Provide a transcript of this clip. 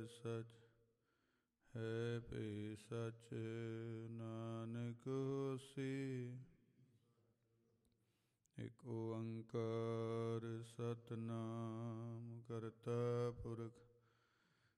ਸਚ ਹੈ ਭੀ ਸਚ ਨਾਨਕ ਹੋਸੀ। ਇਕ ਓੰਕਾਰ ਸਤਿਨਾਮ ਕਰਤਾ ਪੁਰਖ